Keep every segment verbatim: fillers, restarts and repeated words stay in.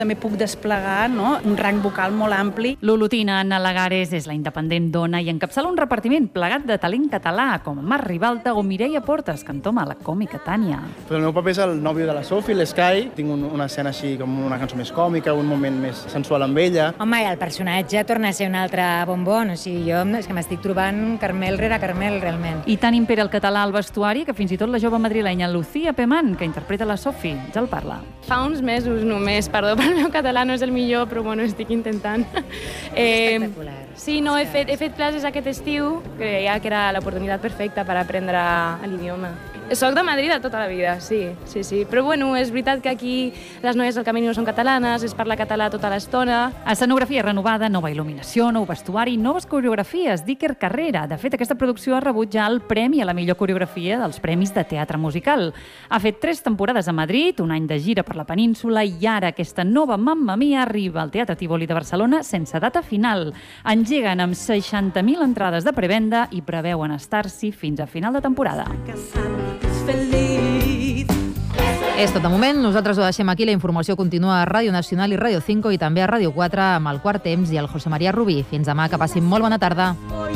També puc desplegar, no?, un rang vocal molt ampli. L'olotina Anna Lagares és la independent dona i encapçala un repartiment plegat de talent català, com Marc Ribalta o Mireia Portes, que entoma la còmica Tània. Pues el meu paper és el nòvio de la Sophie, l'Sky. Tinc un, una escena així com una cançó més còmica, un moment més sensual amb ella. Home, i el personatge torna a ser un altre bombón. O sigui, jo és que m'estic trobant Carmel rere Carmel, realment. I tant impera el català al vestuari que fins i tot la jove madrilenya Lucía Pemán, que interpreta la Sophie, ja el parla. Fa uns mesos només, perdó, per el meu català no és el millor, però bueno, estic intentant. Eh, Espectacular. Sí, no, he fet, he fet classes aquest estiu, creia que era l'oportunitat perfecta per aprendre l'idioma. Soc de Madrid de tota la vida, sí, sí, sí. Però bueno, és veritat que aquí les noies del Camí no són catalanes, es parla català tota l'estona. Escenografia renovada, nova il·luminació, nou vestuari, noves coreografies d'Iker Carrera. De fet, aquesta producció ha rebut ja el premi a la millor coreografia dels Premis de Teatre Musical. Ha fet tres temporades a Madrid, un any de gira per la península i ara aquesta nova Mamma Mia arriba al Teatre Tívoli de Barcelona sense data final. Engeguen amb seixanta mil entrades de prevenda i preveuen estar-s'hi fins a final de temporada. És tot de moment, nosaltres ho deixem aquí, la informació continua a Ràdio Nacional i Ràdio cinco i també a Ràdio quatre amb el Quart Temps i el José María Rubí. Fins demà, que passin molt bona tarda.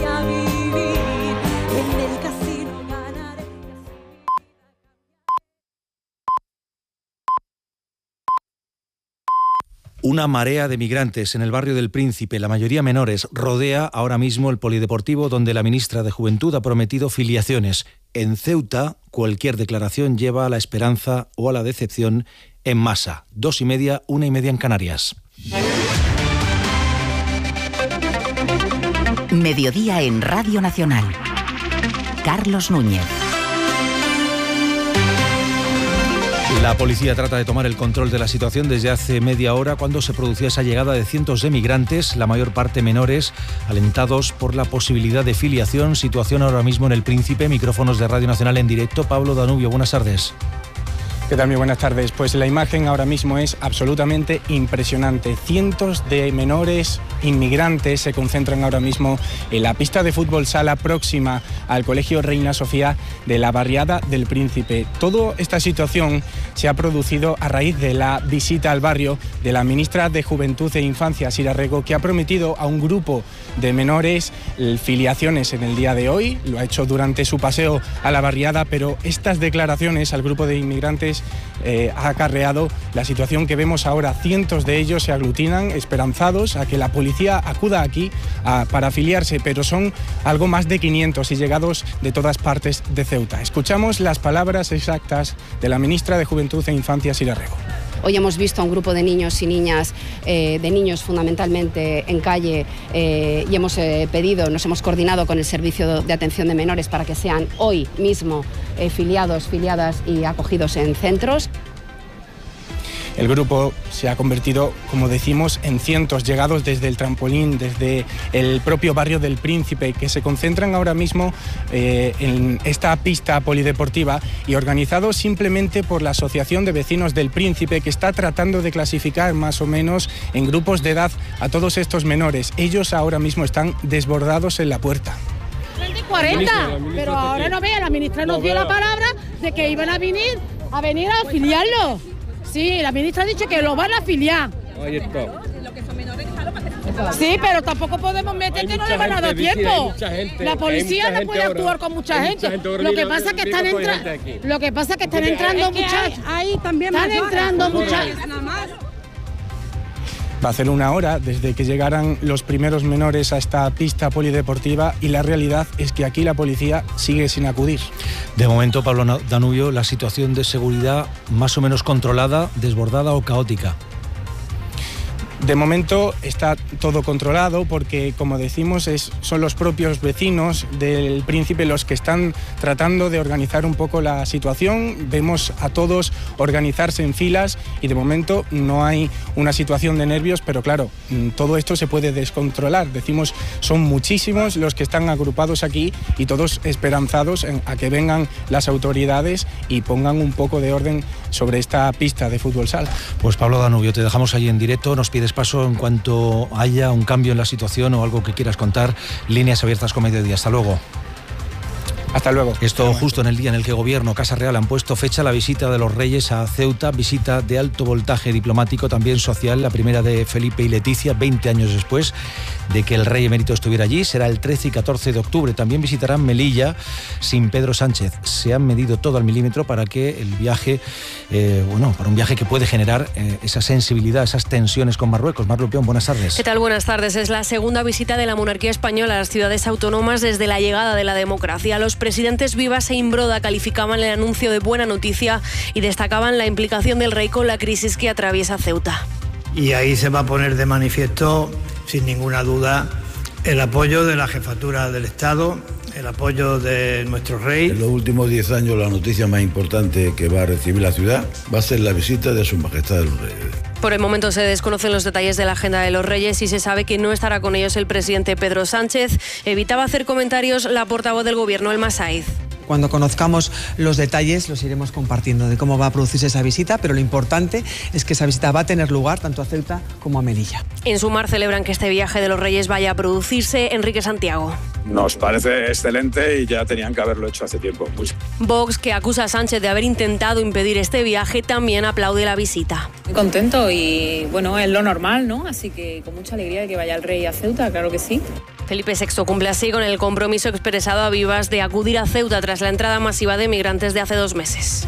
Una marea de migrantes en el barrio del Príncipe, la mayoría menores, rodea ahora mismo el polideportivo donde la ministra de Juventud ha prometido filiaciones. En Ceuta, cualquier declaración lleva a la esperanza o a la decepción en masa. Dos y media, una y media en Canarias. Mediodía en Radio Nacional. Carlos Núñez. La policía trata de tomar el control de la situación desde hace media hora cuando se producía esa llegada de cientos de migrantes, la mayor parte menores, alentados por la posibilidad de filiación. Situación ahora mismo en el Príncipe. Micrófonos de Radio Nacional en directo. Pablo Danubio, buenas tardes. ¿Qué tal? Muy buenas tardes. Pues la imagen ahora mismo es absolutamente impresionante. Cientos de menores inmigrantes se concentran ahora mismo en la pista de fútbol sala próxima al Colegio Reina Sofía de la barriada del Príncipe. Toda esta situación se ha producido a raíz de la visita al barrio de la ministra de Juventud e Infancia, Sira Rego, que ha prometido a un grupo de menores filiaciones en el día de hoy. Lo ha hecho durante su paseo a la barriada, pero estas declaraciones al grupo de inmigrantes Eh, ha acarreado la situación que vemos ahora. Cientos de ellos se aglutinan esperanzados a que la policía acuda aquí a, para afiliarse, pero son algo más de quinientos y llegados de todas partes de Ceuta. Escuchamos las palabras exactas de la ministra de Juventud e Infancia, Sira Rego. Hoy hemos visto a un grupo de niños y niñas, eh, de niños fundamentalmente en calle, eh, y hemos eh, pedido, nos hemos coordinado con el Servicio de Atención de Menores para que sean hoy mismo eh, filiados, filiadas y acogidos en centros. El grupo se ha convertido, como decimos, en cientos llegados desde el trampolín, desde el propio barrio del Príncipe, que se concentran ahora mismo eh, en esta pista polideportiva y organizados simplemente por la Asociación de Vecinos del Príncipe, que está tratando de clasificar más o menos en grupos de edad a todos estos menores. Ellos ahora mismo están desbordados en la puerta. cuarenta, pero ahora no vea, la ministra nos dio la palabra de que iban a venir a venir a afiliarlo. Sí, la ministra ha dicho que lo van a afiliar. Ahí está. Sí, pero tampoco podemos meter que no le van a dar tiempo. La policía no puede actuar con mucha gente. Lo que pasa es que están entrando, lo que pasa es que están entrando muchas, ahí también están entrando muchas. Va a ser una hora desde que llegaran los primeros menores a esta pista polideportiva y la realidad es que aquí la policía sigue sin acudir. De momento, Pablo Danubio, la situación de seguridad más o menos controlada, desbordada o caótica. De momento está todo controlado porque, como decimos, es, son los propios vecinos del Príncipe los que están tratando de organizar un poco la situación. Vemos a todos organizarse en filas y de momento no hay una situación de nervios, pero claro, todo esto se puede descontrolar. Decimos, son muchísimos los que están agrupados aquí y todos esperanzados en, a que vengan las autoridades y pongan un poco de orden sobre esta pista de fútbol sala. Pues Pablo Danubio, te dejamos ahí en directo, nos pides paso en cuanto haya un cambio en la situación o algo que quieras contar. Líneas abiertas con Mediodía. Hasta luego. Hasta luego. Esto justo en el día en el que Gobierno, Casa Real han puesto fecha a la visita de los Reyes a Ceuta, visita de alto voltaje diplomático, también social, la primera de Felipe y Leticia, veinte años después de que el rey emérito estuviera allí. Será el trece y catorce de octubre. También visitarán Melilla sin Pedro Sánchez. Se han medido todo al milímetro para que el viaje, eh, bueno, para un viaje que puede generar eh, esa sensibilidad, esas tensiones con Marruecos. Mar Lupión, buenas tardes. ¿Qué tal? Buenas tardes. Es la segunda visita de la monarquía española a las ciudades autónomas desde la llegada de la democracia. Los presidentes Vivas e Imbroda calificaban el anuncio de buena noticia y destacaban la implicación del rey con la crisis que atraviesa Ceuta. Y ahí se va a poner de manifiesto, sin ninguna duda, el apoyo de la jefatura del Estado, el apoyo de nuestro rey. En los últimos diez años la noticia más importante que va a recibir la ciudad va a ser la visita de Su Majestad los Reyes. Por el momento se desconocen los detalles de la agenda de los Reyes y se sabe que no estará con ellos el presidente Pedro Sánchez. Evitaba hacer comentarios la portavoz del Gobierno, Elma Saiz. Cuando conozcamos los detalles los iremos compartiendo de cómo va a producirse esa visita, pero lo importante es que esa visita va a tener lugar tanto a Ceuta como a Melilla. En Sumar celebran que este viaje de los Reyes vaya a producirse. Enrique Santiago. Nos parece excelente y ya tenían que haberlo hecho hace tiempo. Muy... Vox, que acusa a Sánchez de haber intentado impedir este viaje, también aplaude la visita. Muy contento y bueno, es lo normal, ¿no? Así que con mucha alegría de que vaya el rey a Ceuta, claro que sí. Felipe sexto cumple así con el compromiso expresado a Vivas de acudir a Ceuta tras la entrada masiva de migrantes de hace dos meses.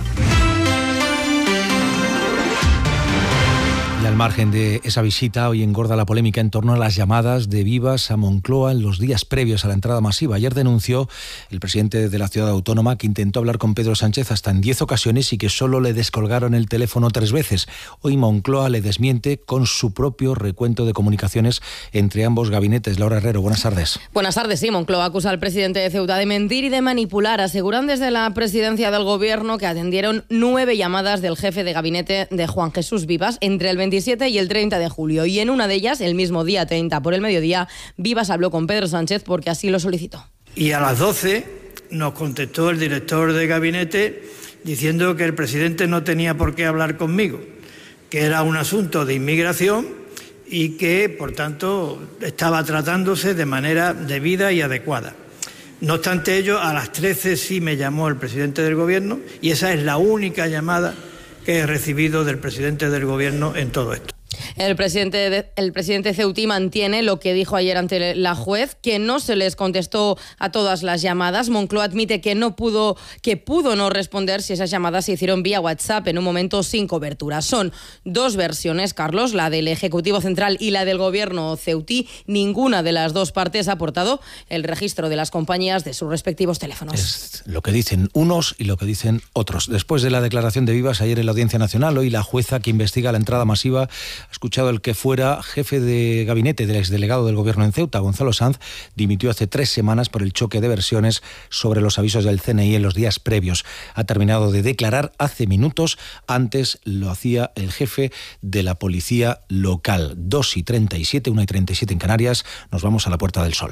Y al margen de esa visita, hoy engorda la polémica en torno a las llamadas de Vivas a Moncloa en los días previos a la entrada masiva. Ayer denunció el presidente de la ciudad autónoma que intentó hablar con Pedro Sánchez hasta en diez ocasiones y que solo le descolgaron el teléfono tres veces. Hoy Moncloa le desmiente con su propio recuento de comunicaciones entre ambos gabinetes. Laura Herrero, buenas tardes. Buenas tardes. Sí, Moncloa acusa al presidente de Ceuta de mentir y de manipular. Aseguran desde la presidencia del Gobierno que atendieron nueve llamadas del jefe de gabinete de Juan Jesús Vivas entre el veintisiete y el treinta de julio, y en una de ellas, el mismo día treinta por el mediodía, Vivas habló con Pedro Sánchez porque así lo solicitó. Y a las doce nos contestó el director de gabinete diciendo que el presidente no tenía por qué hablar conmigo, que era un asunto de inmigración y que, por tanto, estaba tratándose de manera debida y adecuada. No obstante ello, a las trece sí me llamó el presidente del Gobierno y esa es la única llamada que he recibido del presidente del Gobierno en todo esto. El presidente, de, el presidente ceutí mantiene lo que dijo ayer ante la juez, que no se les contestó a todas las llamadas. Moncloa admite que no pudo, que pudo no responder si esas llamadas se hicieron vía WhatsApp en un momento sin cobertura. Son dos versiones, Carlos, la del Ejecutivo Central y la del Gobierno ceutí. Ninguna de las dos partes ha aportado el registro de las compañías de sus respectivos teléfonos. Es lo que dicen unos y lo que dicen otros. Después de la declaración de Vivas ayer en la Audiencia Nacional, hoy la jueza que investiga la entrada masiva ha escuchado el que fuera jefe de gabinete del exdelegado del Gobierno en Ceuta, Gonzalo Sanz, dimitió hace tres semanas por el choque de versiones sobre los avisos del C N I en los días previos. Ha terminado de declarar hace minutos, antes lo hacía el jefe de la policía local. dos y treinta y siete, una y treinta y siete en Canarias, nos vamos a la Puerta del Sol.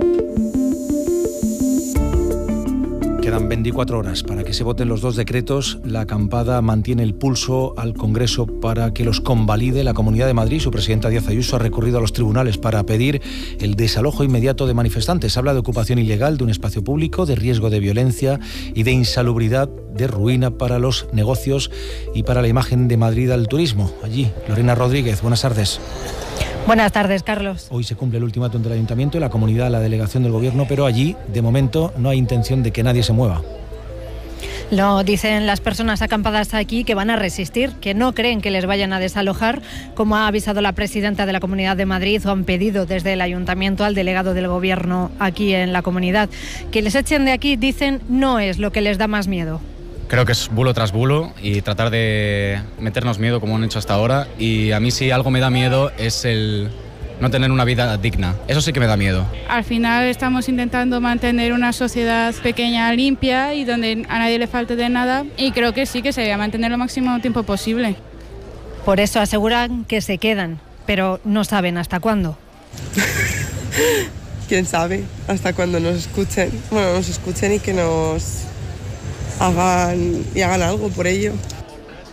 Quedan veinticuatro horas para que se voten los dos decretos. La acampada mantiene el pulso al Congreso para que los convalide. La Comunidad de Madrid, su presidenta Díaz Ayuso, ha recurrido a los tribunales para pedir el desalojo inmediato de manifestantes. Habla de ocupación ilegal de un espacio público, de riesgo de violencia y de insalubridad, de ruina para los negocios y para la imagen de Madrid al turismo. Allí, Lorena Rodríguez, buenas tardes. Buenas tardes, Carlos. Hoy se cumple el ultimátum del Ayuntamiento y la comunidad, la delegación del Gobierno, pero allí, de momento, no hay intención de que nadie se mueva. Lo dicen las personas acampadas aquí, que van a resistir, que no creen que les vayan a desalojar, como ha avisado la presidenta de la Comunidad de Madrid, o han pedido desde el Ayuntamiento al delegado del Gobierno aquí en la comunidad. Que les echen de aquí, dicen, no es lo que les da más miedo. Creo que es bulo tras bulo y tratar de meternos miedo como han hecho hasta ahora, y a mí si algo me da miedo es el no tener una vida digna. Eso sí que me da miedo. Al final estamos intentando mantener una sociedad pequeña, limpia y donde a nadie le falte de nada, y creo que sí que se debe mantener lo máximo tiempo posible. Por eso aseguran que se quedan, pero no saben hasta cuándo. ¿Quién sabe hasta cuándo nos escuchen? Bueno, nos escuchen y que nos hagan y hagan algo por ello.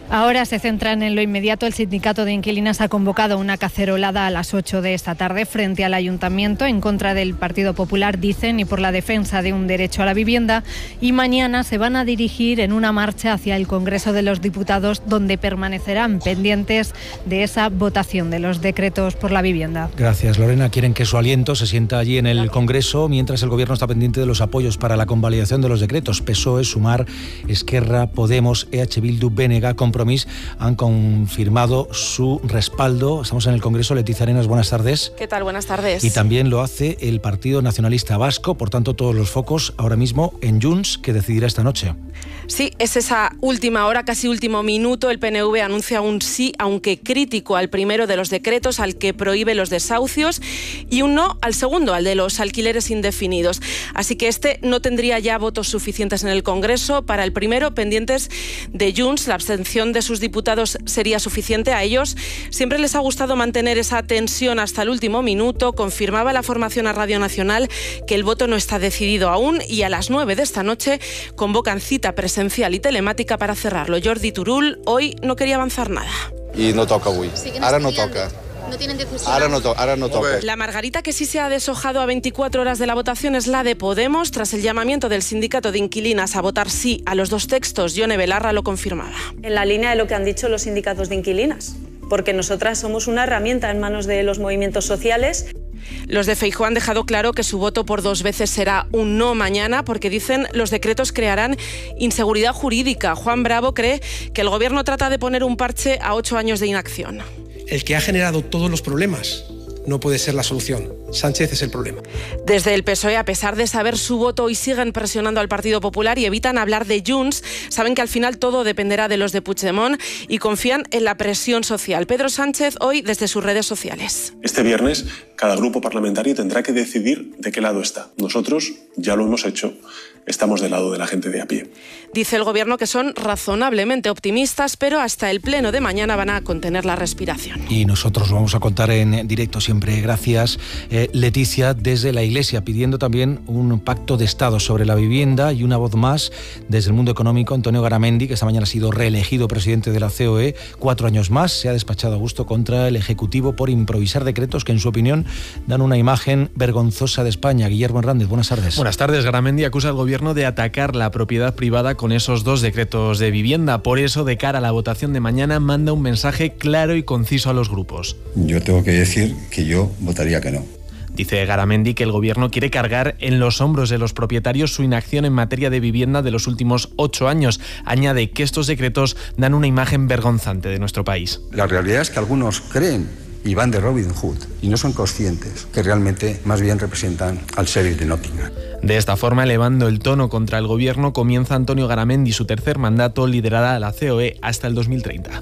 Ahora se centran en lo inmediato. El sindicato de inquilinas ha convocado una cacerolada a las ocho de esta tarde frente al ayuntamiento en contra del Partido Popular, dicen, y por la defensa de un derecho a la vivienda. Y mañana se van a dirigir en una marcha hacia el Congreso de los Diputados, donde permanecerán pendientes de esa votación de los decretos por la vivienda. Gracias, Lorena. Quieren que su aliento se sienta allí en el Congreso, mientras el Gobierno está pendiente de los apoyos para la convalidación de los decretos. P S O E, Sumar, Esquerra, Podemos, E H Bildu, B N G, Compromís han confirmado su respaldo. Estamos en el Congreso. Leticia Arenas, buenas tardes. ¿Qué tal? Buenas tardes. Y también lo hace el Partido Nacionalista Vasco, por tanto todos los focos ahora mismo en Junts, que decidirá esta noche. Sí, es esa última hora, casi último minuto. El P N V anuncia un sí, aunque crítico, al primero de los decretos, al que prohíbe los desahucios, y un no al segundo, al de los alquileres indefinidos. Así que este no tendría ya votos suficientes en el Congreso. Para el primero, pendientes de Junts, la abstención de sus diputados sería suficiente. A ellos siempre les ha gustado mantener esa tensión hasta el último minuto. Confirmaba la formación a Radio Nacional que el voto no está decidido aún, y a las nueve de esta noche convocan cita presencial y telemática para cerrarlo. Jordi Turull hoy no quería avanzar nada. I no toca avui. Ara no toca. No tienen decisión. Ara no, to ara no toca. La margarita que sí se ha deshojado a veinticuatro horas de la votación es la de Podemos. Tras el llamamiento del sindicato de inquilinas a votar sí a los dos textos, Yone Belarra lo confirmaba. En la línea de lo que han dicho los sindicatos de inquilinas, porque nosotras somos una herramienta en manos de los movimientos sociales. Los de Feijóo han dejado claro que su voto por dos veces será un no mañana, porque dicen los decretos crearán inseguridad jurídica. Juan Bravo cree que el Gobierno trata de poner un parche a ocho años de inacción. El que ha generado todos los problemas no puede ser la solución. Sánchez es el problema. Desde el P S O E, a pesar de saber su voto, hoy siguen presionando al Partido Popular y evitan hablar de Junts. Saben que al final todo dependerá de los de Puigdemont y confían en la presión social. Pedro Sánchez hoy desde sus redes sociales. Este viernes cada grupo parlamentario tendrá que decidir de qué lado está. Nosotros ya lo hemos hecho. Estamos del lado de la gente de a pie. Dice el Gobierno que son razonablemente optimistas, pero hasta el pleno de mañana van a contener la respiración. Y nosotros lo vamos a contar en directo siempre. Gracias, eh, Leticia, desde la Iglesia, pidiendo también un pacto de Estado sobre la vivienda, y una voz más desde el mundo económico. Antonio Garamendi, que esta mañana ha sido reelegido presidente de la C O E, cuatro años más, se ha despachado a gusto contra el Ejecutivo por improvisar decretos que, en su opinión, dan una imagen vergonzosa de España. Guillermo Hernández, buenas tardes. Buenas tardes. Garamendi acusa al Gobierno de atacar la propiedad privada con esos dos decretos de vivienda. Por eso, de cara a la votación de mañana, manda un mensaje claro y conciso a los grupos. Yo tengo que decir que yo votaría que no. Dice Garamendi que el Gobierno quiere cargar en los hombros de los propietarios su inacción en materia de vivienda de los últimos ocho años. Añade que estos decretos dan una imagen vergonzante de nuestro país. La realidad es que algunos creen y van de Robin Hood y no son conscientes que realmente más bien representan al sheriff de Nottingham. De esta forma, elevando el tono contra el Gobierno, comienza Antonio Garamendi su tercer mandato. Liderará a la C O E hasta el dos mil treinta.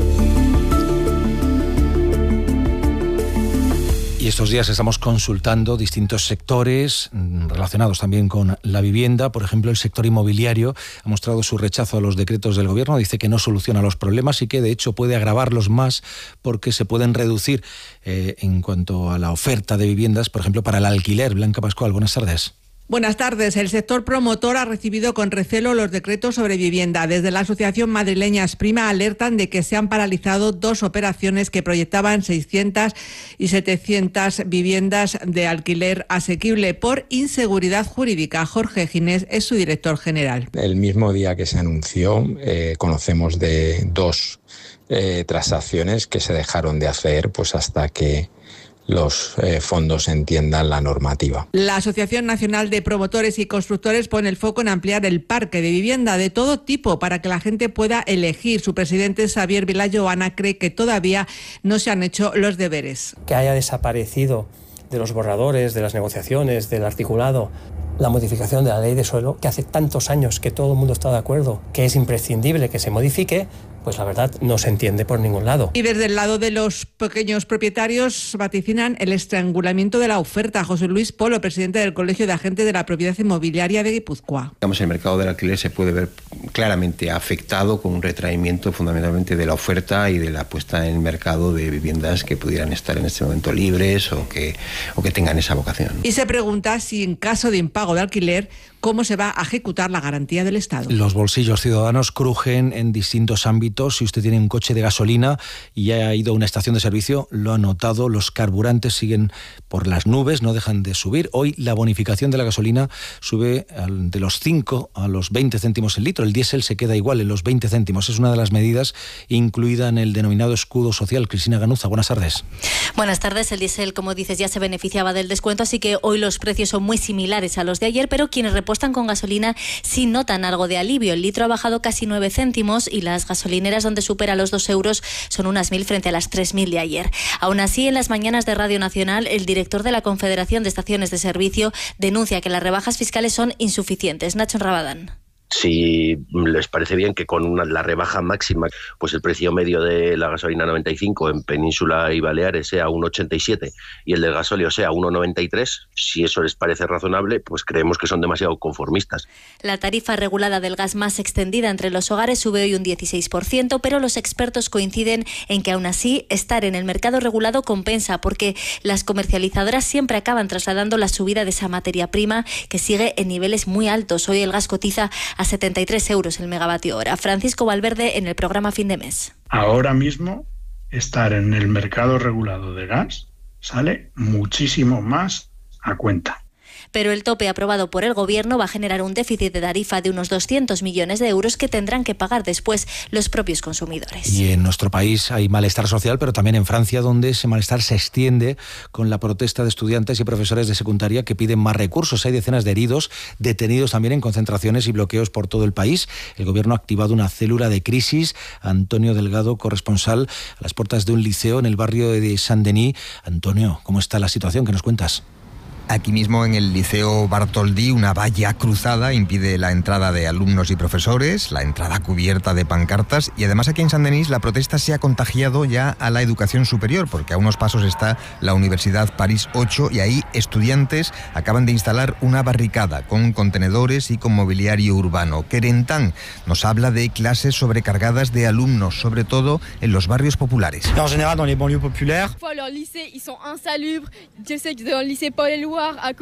Y estos días estamos consultando distintos sectores relacionados también con la vivienda. Por ejemplo, el sector inmobiliario ha mostrado su rechazo a los decretos del Gobierno. Dice que no soluciona los problemas y que, de hecho, puede agravarlos más porque se pueden reducir eh, en cuanto a la oferta de viviendas, por ejemplo, para el alquiler. Blanca Pascual, buenas tardes. Buenas tardes. El sector promotor ha recibido con recelo los decretos sobre vivienda. Desde la Asociación Madrileña Esprima alertan de que se han paralizado dos operaciones que proyectaban seiscientas y setecientas viviendas de alquiler asequible por inseguridad jurídica. Jorge Ginés es su director general. El mismo día que se anunció, eh, conocemos de dos eh, transacciones que se dejaron de hacer pues hasta que los eh, fondos entiendan la normativa. La Asociación Nacional de Promotores y Constructores pone el foco en ampliar el parque de vivienda de todo tipo para que la gente pueda elegir. Su presidente, Xavier Vilajoana, cree que todavía no se han hecho los deberes. Que haya desaparecido de los borradores, de las negociaciones, del articulado, la modificación de la ley de suelo, que hace tantos años que todo el mundo está de acuerdo, que es imprescindible que se modifique, pues la verdad no se entiende por ningún lado. Y desde el lado de los pequeños propietarios vaticinan el estrangulamiento de la oferta. José Luis Polo, presidente del Colegio de Agentes de la Propiedad Inmobiliaria de Guipúzcoa. Digamos, el mercado del alquiler se puede ver claramente afectado con un retraimiento fundamentalmente de la oferta y de la puesta en el mercado de viviendas que pudieran estar en este momento libres o que, o que tengan esa vocación. Y se pregunta si en caso de impago de alquiler, ¿cómo se va a ejecutar la garantía del Estado? Los bolsillos ciudadanos crujen en distintos ámbitos. Si usted tiene un coche de gasolina y ya ha ido a una estación de servicio, lo ha notado, los carburantes siguen por las nubes, no dejan de subir. Hoy la bonificación de la gasolina sube de los cinco a los veinte céntimos el litro. El diésel se queda igual en los veinte céntimos. Es una de las medidas incluida en el denominado escudo social. Cristina Ganuza, buenas tardes. Buenas tardes. El diésel, como dices, ya se beneficiaba del descuento, así que hoy los precios son muy similares a los de ayer, pero quienes repuestan con gasolina sí notan algo de alivio. El litro ha bajado casi nueve céntimos y las gasolineras donde supera los dos euros son unas mil frente a las tres mil de ayer. Aún así, en las mañanas de Radio Nacional, el director de la Confederación de Estaciones de Servicio denuncia que las rebajas fiscales son insuficientes. Nacho Rabadán. Si les parece bien que con una, la rebaja máxima, pues el precio medio de la gasolina noventa y cinco en Península y Baleares sea uno ochenta y siete y el del gasóleo sea uno noventa y tres, si eso les parece razonable, pues creemos que son demasiado conformistas. La tarifa regulada del gas más extendida entre los hogares sube hoy un dieciséis por ciento, pero los expertos coinciden en que aún así estar en el mercado regulado compensa, porque las comercializadoras siempre acaban trasladando la subida de esa materia prima que sigue en niveles muy altos. Hoy el gas cotiza a setenta y tres euros el megavatio hora. Francisco Valverde en el programa Fin de Mes. Ahora mismo estar en el mercado regulado de gas sale muchísimo más a cuenta. Pero el tope aprobado por el Gobierno va a generar un déficit de tarifa de unos doscientos millones de euros que tendrán que pagar después los propios consumidores. Y en nuestro país hay malestar social, pero también en Francia, donde ese malestar se extiende con la protesta de estudiantes y profesores de secundaria que piden más recursos. Hay decenas de heridos, detenidos también en concentraciones y bloqueos por todo el país. El Gobierno ha activado una célula de crisis. Antonio Delgado, corresponsal a las puertas de un liceo en el barrio de Saint-Denis. Antonio, ¿cómo está la situación? ¿Qué nos cuentas? Aquí mismo en el Liceo Bartholdi, una valla cruzada impide la entrada de alumnos y profesores, la entrada cubierta de pancartas, y además aquí en Saint-Denis la protesta se ha contagiado ya a la educación superior, porque a unos pasos está la Universidad París ocho y ahí estudiantes acaban de instalar una barricada con contenedores y con mobiliario urbano. Kerentan nos habla de clases sobrecargadas de alumnos, sobre todo en los barrios populares. En general, en les banlieues populaires. Los lycées son insalubres. Yo sé que en el lycée Paul-Éluard,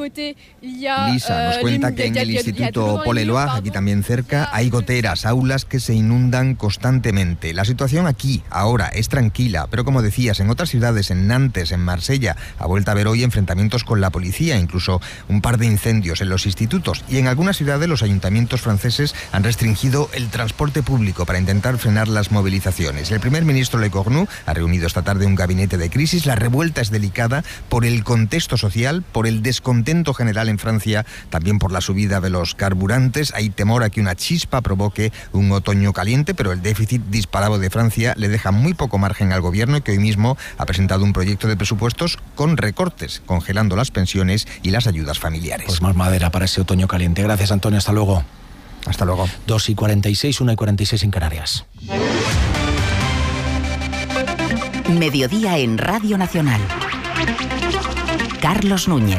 Lisa nos cuenta que en el Instituto Paul-Éluard, aquí también cerca, hay goteras, aulas que se inundan constantemente. La situación aquí, ahora, es tranquila, pero como decías, en otras ciudades, en Nantes, en Marsella, ha vuelto a haber hoy enfrentamientos con la policía, incluso un par de incendios en los institutos. Y en algunas ciudades los ayuntamientos franceses han restringido el transporte público para intentar frenar las movilizaciones. El primer ministro Le Cornu ha reunido esta tarde un gabinete de crisis. La revuelta es delicada por el contexto social, por el descontento general en Francia, también por la subida de los carburantes. Hay temor a que una chispa provoque un otoño caliente, pero el déficit disparado de Francia le deja muy poco margen al gobierno, que hoy mismo ha presentado un proyecto de presupuestos con recortes, congelando las pensiones y las ayudas familiares. Pues más madera para ese otoño caliente. Gracias, Antonio. Hasta luego. Hasta luego. dos y cuarenta y seis, una y cuarenta y seis en Canarias. Mediodía en Radio Nacional. Carlos Núñez.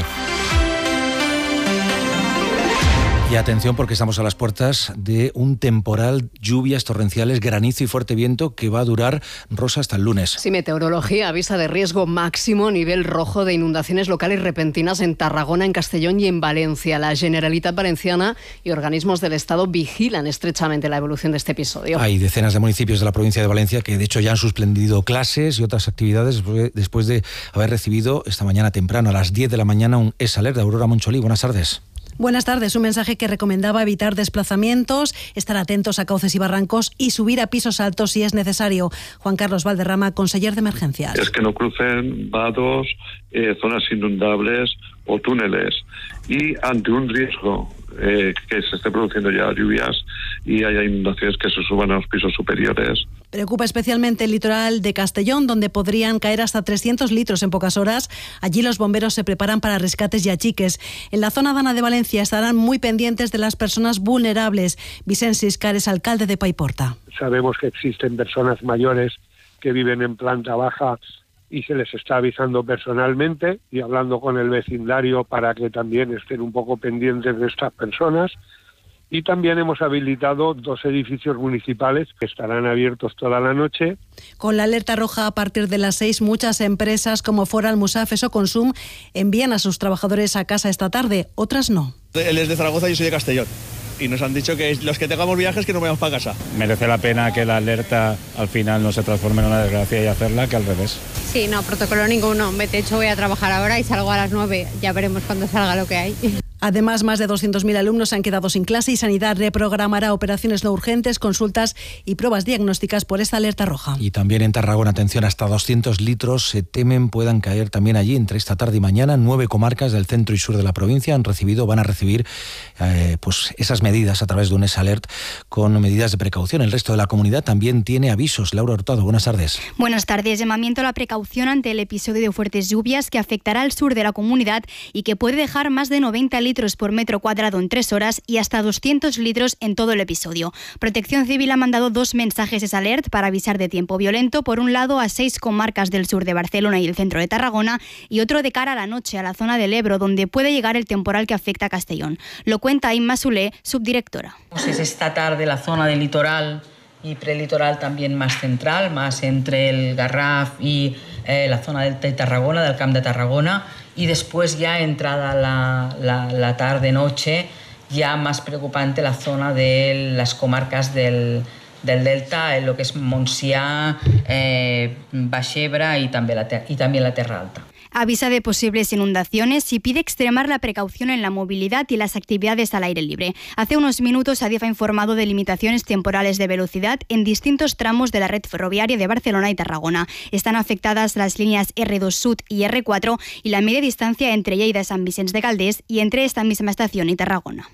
Y atención, porque estamos a las puertas de un temporal, lluvias torrenciales, granizo y fuerte viento que va a durar, Rosa, hasta el lunes. Sí, meteorología avisa de riesgo máximo, nivel rojo de inundaciones locales repentinas en Tarragona, en Castellón y en Valencia. La Generalitat Valenciana y organismos del Estado vigilan estrechamente la evolución de este episodio. Hay decenas de municipios de la provincia de Valencia que de hecho ya han suspendido clases y otras actividades después de haber recibido esta mañana temprano, a las diez de la mañana, un S-Alert de Aurora Moncholí. Buenas tardes. Buenas tardes. Un mensaje que recomendaba evitar desplazamientos, estar atentos a cauces y barrancos y subir a pisos altos si es necesario. Juan Carlos Valderrama, conseller de emergencias. Es que no crucen vados, eh, zonas inundables o túneles. Y ante un riesgo eh, que se esté produciendo ya lluvias y haya inundaciones, que se suban a los pisos superiores. Preocupa especialmente el litoral de Castellón, donde podrían caer hasta trescientos litros en pocas horas. Allí los bomberos se preparan para rescates y achiques. En la zona dana de Valencia estarán muy pendientes de las personas vulnerables. Vicent Siscar, alcalde de Paiporta. Sabemos que existen personas mayores que viven en planta baja y se les está avisando personalmente y hablando con el vecindario para que también estén un poco pendientes de estas personas. Y también hemos habilitado dos edificios municipales que estarán abiertos toda la noche. Con la alerta roja a partir de las seis, muchas empresas como Foral, Musafes o Consum envían a sus trabajadores a casa esta tarde, otras no. Él es de Zaragoza y yo soy de Castellón. Y nos han dicho que los que tengamos viajes que no vayamos para casa. Merece la pena que la alerta al final no se transforme en una desgracia y hacerla que al revés. Sí, no, protocolo ninguno. De hecho, voy a trabajar ahora y salgo a las nueve. Ya veremos cuando salga lo que hay. Además, más de doscientos mil alumnos se han quedado sin clase y Sanidad reprogramará operaciones no urgentes, consultas y pruebas diagnósticas por esta alerta roja. Y también en Tarragona, atención, hasta doscientos litros se temen puedan caer también allí entre esta tarde y mañana. Nueve comarcas del centro y sur de la provincia han recibido, van a recibir eh, pues esas medidas a través de un S-Alert con medidas de precaución. El resto de la comunidad también tiene avisos. Laura Hurtado, buenas tardes. Buenas tardes. Llamamiento a la precaución ante el episodio de fuertes lluvias que afectará al sur de la comunidad y que puede dejar más de noventa litros por metro cuadrado en tres horas y hasta doscientos litros en todo el episodio. Protección Civil ha mandado dos mensajes de alert para avisar de tiempo violento, por un lado a seis comarcas del sur de Barcelona y el centro de Tarragona y otro de cara a la noche a la zona del Ebro, donde puede llegar el temporal que afecta a Castellón. Lo cuenta Inma Soler, subdirectora. Es esta tarde la zona del litoral y prelitoral también más central, más entre el Garraf y eh, la zona de Tarragona, del Camp de Tarragona, y después ya entrada la, la, la tarde-noche, ya más preocupante la zona de las comarcas del, del Delta, en lo que es Montsià, eh, Baix-Ebre y también la, y también la Terra Alta. Avisa de posibles inundaciones y pide extremar la precaución en la movilidad y las actividades al aire libre. Hace unos minutos Adif ha informado de limitaciones temporales de velocidad en distintos tramos de la red ferroviaria de Barcelona y Tarragona. Están afectadas las líneas erre dos Sud y erre cuatro y la media distancia entre Lleida y Sant Vicenç de Calders y entre esta misma estación y Tarragona.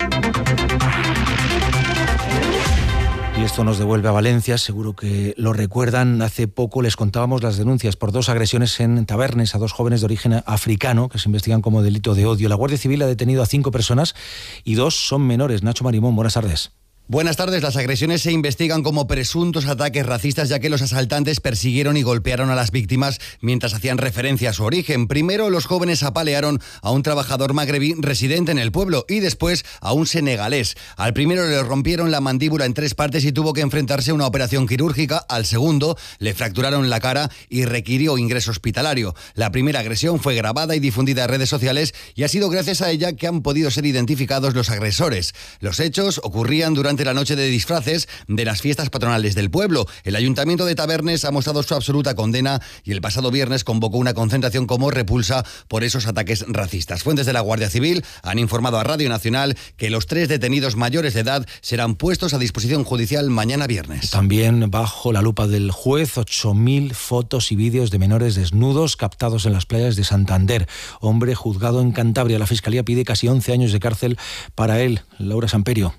Y esto nos devuelve a Valencia, seguro que lo recuerdan. Hace poco les contábamos las denuncias por dos agresiones en Tabernes a dos jóvenes de origen africano que se investigan como delito de odio. La Guardia Civil ha detenido a cinco personas y dos son menores. Nacho Marimón, buenas tardes. Buenas tardes. Las agresiones se investigan como presuntos ataques racistas, ya que los asaltantes persiguieron y golpearon a las víctimas mientras hacían referencia a su origen. Primero, los jóvenes apalearon a un trabajador magrebí residente en el pueblo y después a un senegalés. Al primero le rompieron la mandíbula en tres partes y tuvo que enfrentarse a una operación quirúrgica. Al segundo le fracturaron la cara y requirió ingreso hospitalario. La primera agresión fue grabada y difundida en redes sociales y ha sido gracias a ella que han podido ser identificados los agresores. Los hechos ocurrían durante la noche de disfraces de las fiestas patronales del pueblo. El Ayuntamiento de Tabernes ha mostrado su absoluta condena y el pasado viernes convocó una concentración como repulsa por esos ataques racistas. Fuentes de la Guardia Civil han informado a Radio Nacional que los tres detenidos mayores de edad serán puestos a disposición judicial mañana viernes. También bajo la lupa del juez, ocho mil fotos y vídeos de menores desnudos captados en las playas de Santander. Hombre juzgado en Cantabria. La Fiscalía pide casi once años de cárcel para él. Laura Samperio.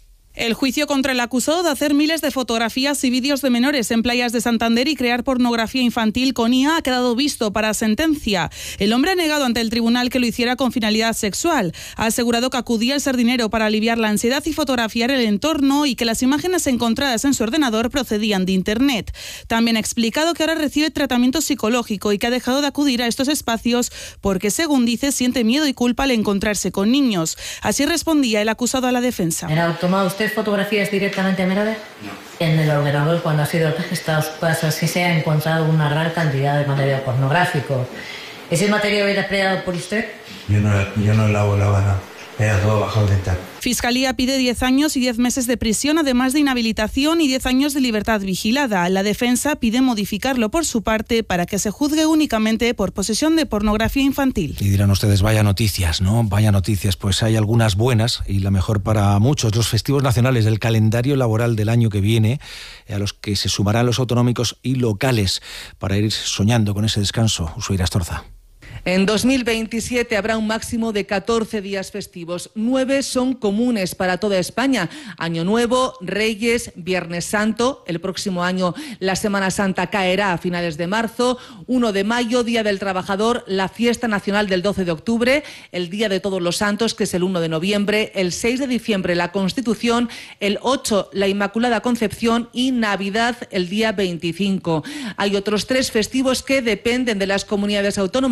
El juicio contra el acusado de hacer miles de fotografías y vídeos de menores en playas de Santander y crear pornografía infantil con I A ha quedado visto para sentencia. El hombre ha negado ante el tribunal que lo hiciera con finalidad sexual. Ha asegurado que acudía al ser dinero para aliviar la ansiedad y fotografiar el entorno y que las imágenes encontradas en su ordenador procedían de Internet. También ha explicado que ahora recibe tratamiento psicológico y que ha dejado de acudir a estos espacios porque, según dice, siente miedo y culpa al encontrarse con niños. Así respondía el acusado a la defensa. ¿Era tomado usted fotografías directamente a menores? No. En el ordenador, cuando ha sido registrado su casa, sí se ha encontrado una gran cantidad de material pornográfico. ¿Ese material era empleado por usted? Yo no, yo no lavo la vana. Era todo bajo el dental. Fiscalía pide diez años y diez meses de prisión, además de inhabilitación y diez años de libertad vigilada. La defensa pide modificarlo por su parte para que se juzgue únicamente por posesión de pornografía infantil. Y dirán ustedes, vaya noticias, ¿no? Vaya noticias. Pues hay algunas buenas y la mejor para muchos. Los festivos nacionales del calendario laboral del año que viene, a los que se sumarán los autonómicos y locales para ir soñando con ese descanso. Ushuaira Astorza. En dos mil veintisiete habrá un máximo de catorce días festivos. Nueve son comunes para toda España. Año Nuevo, Reyes, Viernes Santo. El próximo año la Semana Santa caerá a finales de marzo. uno de mayo, Día del Trabajador. La Fiesta Nacional del doce de octubre. El Día de Todos los Santos, que es el uno de noviembre. El seis de diciembre, la Constitución. El ocho, la Inmaculada Concepción. Y Navidad, el día veinticinco. Hay otros tres festivos que dependen de las comunidades autónomas.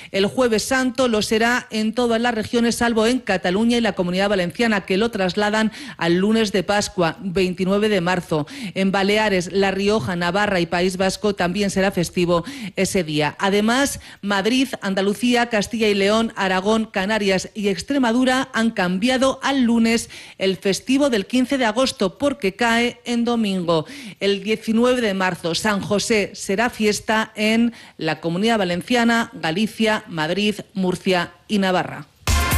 El Jueves Santo lo será en todas las regiones, salvo en Cataluña y la Comunidad Valenciana, que lo trasladan al lunes de Pascua, veintinueve de marzo. En Baleares, La Rioja, Navarra y País Vasco también será festivo ese día. Además, Madrid, Andalucía, Castilla y León, Aragón, Canarias y Extremadura han cambiado al lunes el festivo del quince de agosto porque cae en domingo. El diecinueve de marzo, San José será fiesta en la Comunidad Valenciana, Galicia, Madrid, Murcia y Navarra.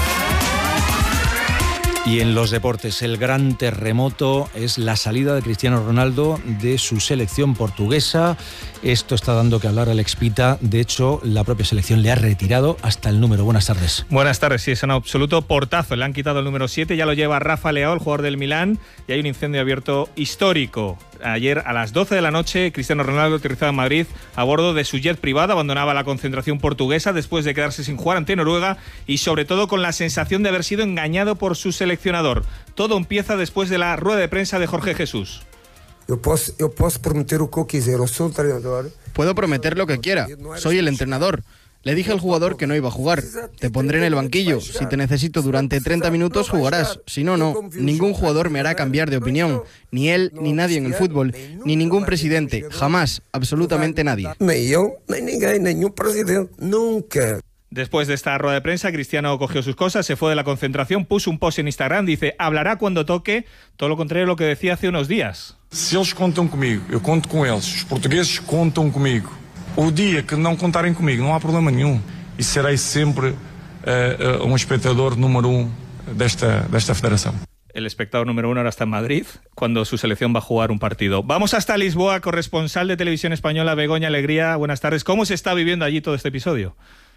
Y en los deportes, el gran terremoto es la salida de Cristiano Ronaldo de su selección portuguesa. Esto está dando que hablar al expita. De hecho, la propia selección le ha retirado hasta el número. Buenas tardes. Buenas tardes, sí, es un absoluto portazo. Le han quitado el número siete, ya lo lleva Rafa Leao, el jugador del Milán, y hay un incendio abierto histórico. Ayer a las doce de la noche, Cristiano Ronaldo aterrizaba en Madrid a bordo de su jet privado, abandonaba la concentración portuguesa después de quedarse sin jugar ante Noruega y sobre todo con la sensación de haber sido engañado por su seleccionador. Todo empieza después de la rueda de prensa de Jorge Jesús. Yo puedo, yo puedo prometer lo que quiera, soy entrenador. Puedo prometer lo que quiera, soy el entrenador. Le dije al jugador que no iba a jugar. Te pondré en el banquillo. Si te necesito durante treinta minutos, jugarás. Si no, no. Ningún jugador me hará cambiar de opinión. Ni él, ni nadie en el fútbol. Ni ningún presidente. Jamás. Absolutamente nadie. Ni yo, ni ninguém, ningún presidente. Nunca. Después de esta rueda de prensa, Cristiano cogió sus cosas, se fue de la concentración, puso un post en Instagram, dice, hablará cuando toque, todo lo contrario a lo que decía hace unos días. Si ellos contan conmigo, yo conto con ellos. Los portugueses contan conmigo. O día que não contarem comigo, não há problema nenhum. E serei sempre uh, uh, um espectador número um desta, desta federação. El espectador número uno ahora está en Madrid, cuando su selección va a jugar un partido. Vamos hasta Lisboa, corresponsal de Televisión Española, Begoña Alegría. Buenas tardes. ¿Cómo se está viviendo allí todo este episodio?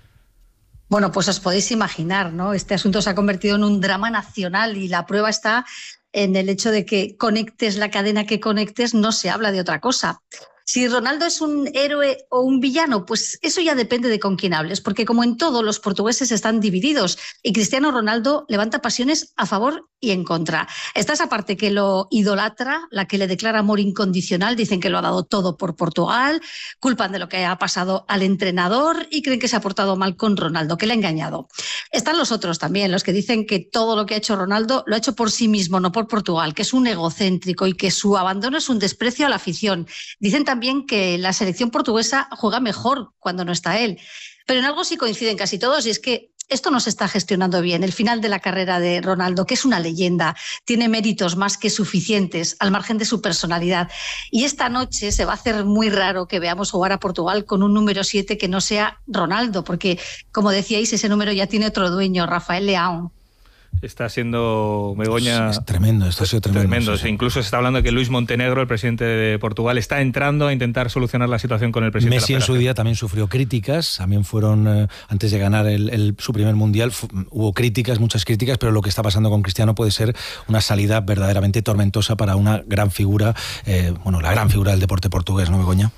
Bueno, pues os podéis imaginar, ¿no? Este asunto se ha convertido en un drama nacional y la prueba está en el hecho de que conectes la cadena que conectes, no se habla de otra cosa. Si Ronaldo es un héroe o un villano, pues eso ya depende de con quién hables, porque como en todo, los portugueses están divididos y Cristiano Ronaldo levanta pasiones a favor y en contra. Está esa parte que lo idolatra, la que le declara amor incondicional, dicen que lo ha dado todo por Portugal, culpan de lo que ha pasado al entrenador y creen que se ha portado mal con Ronaldo, que le ha engañado. Están los otros también, los que dicen que todo lo que ha hecho Ronaldo lo ha hecho por sí mismo, no por Portugal, que es un egocéntrico y que su abandono es un desprecio a la afición. Dicen también que la selección portuguesa juega mejor cuando no está él. Pero en algo sí coinciden casi todos y es que esto no se está gestionando bien. El final de la carrera de Ronaldo, que es una leyenda, tiene méritos más que suficientes al margen de su personalidad. Y esta noche se va a hacer muy raro que veamos jugar a Portugal con un número siete que no sea Ronaldo, porque, como decíais, ese número ya tiene otro dueño, Rafael Leao. Está siendo, Begoña... Es tremendo, esto ha sido tremendo. Tremendo. Sí, sí. Incluso se está hablando de que Luis Montenegro, el presidente de Portugal, está entrando a intentar solucionar la situación con el presidente Messi de la en su día también sufrió críticas, también fueron, eh, antes de ganar el, el, su primer mundial, hubo críticas, muchas críticas, pero lo que está pasando con Cristiano puede ser una salida verdaderamente tormentosa para una gran figura, eh, bueno, la gran figura del deporte portugués, ¿no, Begoña?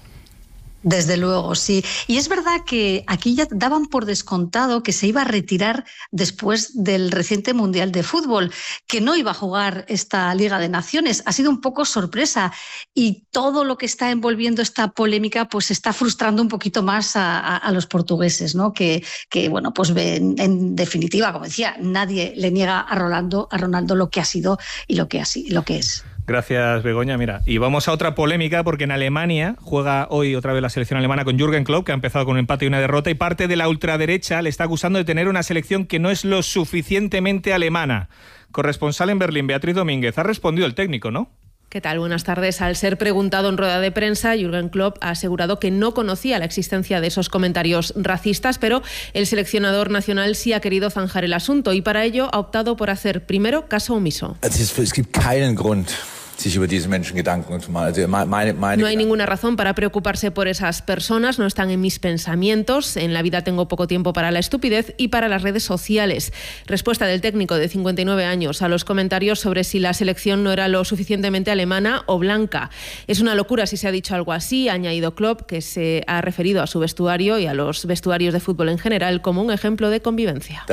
Desde luego, sí. Y es verdad que aquí ya daban por descontado que se iba a retirar después del reciente Mundial de Fútbol, que no iba a jugar esta Liga de Naciones. Ha sido un poco sorpresa y todo lo que está envolviendo esta polémica pues está frustrando un poquito más a, a, a los portugueses, ¿no? Que, que bueno, pues en, en definitiva, como decía, nadie le niega a Ronaldo, a Ronaldo lo que ha sido y lo que, ha, lo que es. Gracias, Begoña. Mira, y vamos a otra polémica porque en Alemania juega hoy otra vez la selección alemana con Jürgen Klopp, que ha empezado con un empate y una derrota, y parte de la ultraderecha le está acusando de tener una selección que no es lo suficientemente alemana. Corresponsal en Berlín, Beatriz Domínguez. Ha respondido el técnico, ¿no? ¿Qué tal? Buenas tardes. Al ser preguntado en rueda de prensa, Jürgen Klopp ha asegurado que no conocía la existencia de esos comentarios racistas, pero el seleccionador nacional sí ha querido zanjar el asunto y para ello ha optado por hacer primero caso omiso. No hay ninguna razón para preocuparse por esas personas, no están en mis pensamientos. En la vida tengo poco tiempo para la estupidez y para las redes sociales. Respuesta del técnico de cincuenta y nueve años a los comentarios sobre si la selección no era lo suficientemente alemana o blanca. Es una locura si se ha dicho algo así, ha añadido Klopp, que se ha referido a su vestuario y a los vestuarios de fútbol en general como un ejemplo de convivencia.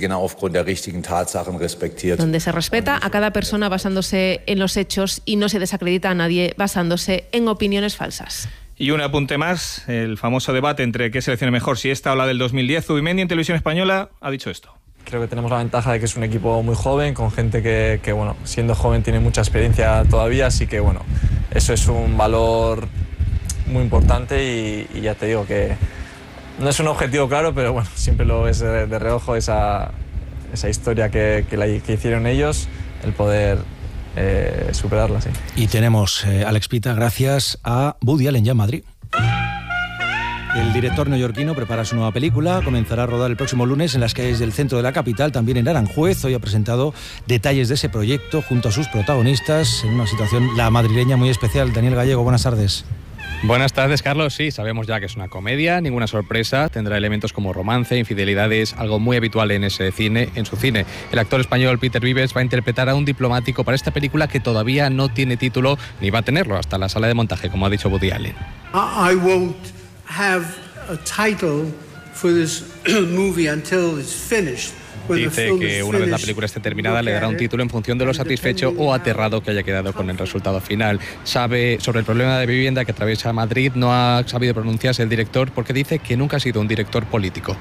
Donde se respeta a cada persona basándose en los hechos y no se desacredita a nadie basándose en opiniones falsas. Y un apunte más, el famoso debate entre qué selección es mejor, si esta o la del dos mil diez. Zubimendi en Televisión Española ha dicho esto. Creo que tenemos la ventaja de que es un equipo muy joven, con gente que, que bueno, siendo joven tiene mucha experiencia todavía, así que bueno, eso es un valor muy importante y, y ya te digo que no es un objetivo claro, pero bueno, siempre lo ves de, de reojo esa, esa historia que, que, la, que hicieron ellos, el poder eh, superarla, sí. Y tenemos, eh, Alex Pita, gracias a Woody Allen ya en Madrid. El director neoyorquino prepara su nueva película, comenzará a rodar el próximo lunes en las calles del centro de la capital, también en Aranjuez. Hoy ha presentado detalles de ese proyecto junto a sus protagonistas en una situación, la madrileña, muy especial. Daniel Gallego, buenas tardes. Buenas tardes, Carlos. Sí, sabemos ya que es una comedia, ninguna sorpresa. Tendrá elementos como romance, infidelidades, algo muy habitual en ese cine, en su cine. El actor español Peter Vives va a interpretar a un diplomático para esta película que todavía no tiene título ni va a tenerlo hasta la sala de montaje, como ha dicho Woody Allen. I won't have a title for this movie until it's finished. Dice que una vez la película esté terminada le dará un título en función de lo satisfecho o aterrado que haya quedado con el resultado final. Sabe sobre el problema de vivienda que atraviesa Madrid, no ha sabido pronunciarse el director porque dice que nunca ha sido un director político.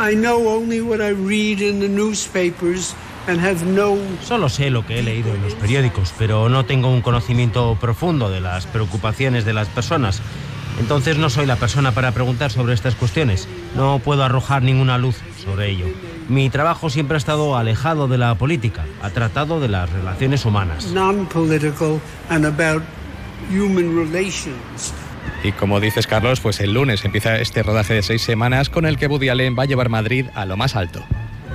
Solo sé lo que he leído en los periódicos, pero no tengo un conocimiento profundo de las preocupaciones de las personas. Entonces no soy la persona para preguntar sobre estas cuestiones. No puedo arrojar ninguna luz sobre ello. Mi trabajo siempre ha estado alejado de la política, ha tratado de las relaciones humanas. Non-political and about human relations. Y como dices, Carlos, pues el lunes empieza este rodaje de seis semanas con el que Woody Allen va a llevar Madrid a lo más alto.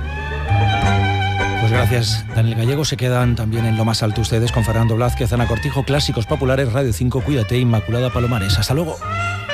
Pues gracias, Daniel Gallego. Se quedan también en lo más alto ustedes con Fernando Blázquez, Ana Cortijo, Clásicos Populares, Radio cinco, Cuídate, Inmaculada Palomares. Hasta luego.